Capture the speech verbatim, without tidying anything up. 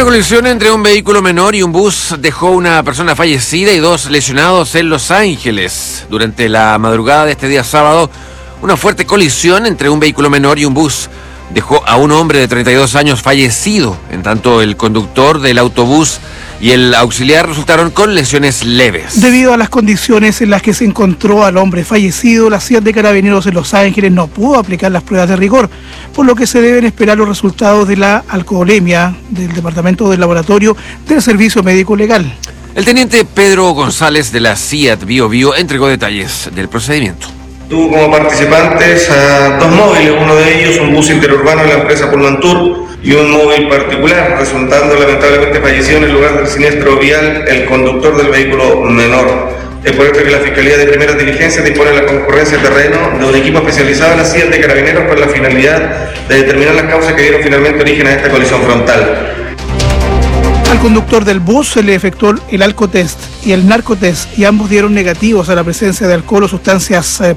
Una colisión entre un vehículo menor y un bus dejó una persona fallecida y dos lesionados en Los Ángeles. Durante la madrugada de este día sábado, una fuerte colisión entre un vehículo menor y un bus dejó a un hombre de treinta y dos años fallecido, en tanto el conductor del autobús y el auxiliar resultaron con lesiones leves. Debido a las condiciones en las que se encontró al hombre fallecido, la C I A de Carabineros en Los Ángeles no pudo aplicar las pruebas de rigor, por lo que se deben esperar los resultados de la alcoholemia del Departamento del Laboratorio del Servicio Médico Legal. El teniente Pedro González de la C I A T Bio Bio entregó detalles del procedimiento. Tuvo como participantes a dos móviles, uno de ellos un bus interurbano de la empresa Pullman Tour y un móvil particular, resultando lamentablemente fallecido en el lugar del siniestro vial el conductor del vehículo menor. Es por esto que la Fiscalía de Primeras Diligencias dispone la concurrencia de terreno de un equipo especializado en la C I A de Carabineros con la finalidad de determinar las causas que dieron finalmente origen a esta colisión frontal. Al conductor del bus se le efectuó el alcotest y el narcotest y ambos dieron negativos a la presencia de alcohol o sustancias eh,